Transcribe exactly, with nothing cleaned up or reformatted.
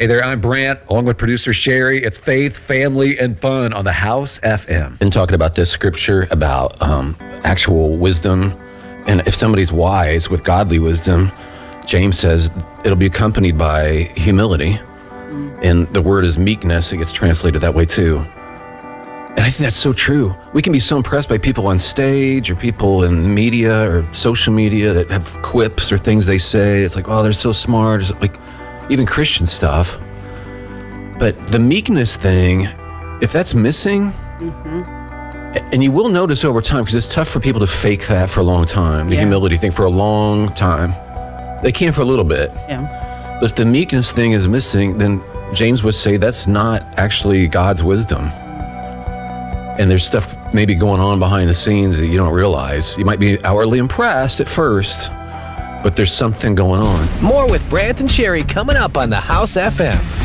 Hey there, I'm Brant, along with producer Sherry. It's faith, family, and fun on the House F M. Been talking about this scripture about um, actual wisdom, and if somebody's wise with godly wisdom, James says it'll be accompanied by humility, and the word is meekness. It gets translated that way too. And I think that's so true. We can be so impressed by people on stage or people in media or social media that have quips or things they say. It's like, oh, they're so smart. It's like even Christian stuff. But the meekness thing, if that's missing, mm-hmm. and you will notice over time, because it's tough for people to fake that for a long time, the yeah. humility thing for a long time. They can for a little bit. Yeah. But if the meekness thing is missing, then James would say that's not actually God's wisdom. And there's stuff maybe going on behind the scenes that you don't realize. You might be outwardly impressed at first, but there's something going on. More with Brant and Sherry coming up on the House F M.